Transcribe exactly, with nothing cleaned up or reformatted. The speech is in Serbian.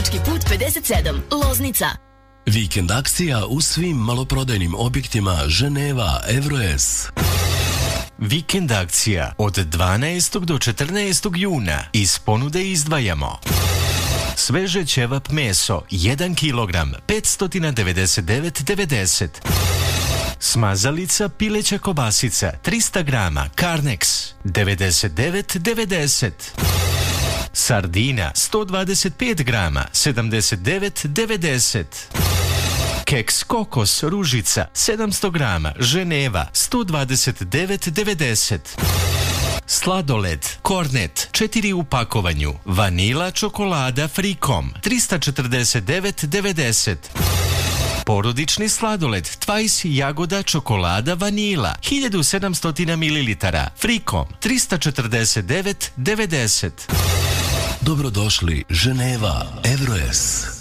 Železnički put pedeset sedam, Loznica. Vikend akcija u svim maloprodajnim objektima Ženeva Evroes. Vikend akcija od dvanaestog do četrnaestog juna. Iz ponude izdvajamo sveže ćevap meso jedan kilogram petsto devedeset devet devedeset. Smazalica pileća kobasica tristo grama Carnex devedeset devet devedeset. Sardina sto dvadeset pet grama sedamdeset devet devedeset. Keks kokos ružica sedamsto grama Ženeva sto dvadeset devet devedeset. Sladoled Kornet četiri u pakovanju vanila čokolada Frikom tristo četrdeset devet devedeset. Porodični sladoled Twice jagoda čokolada vanila hiljadu sedamsto mililitara Frikom tristo četrdeset devet devedeset. Dobrodošli Ženeva Evroes.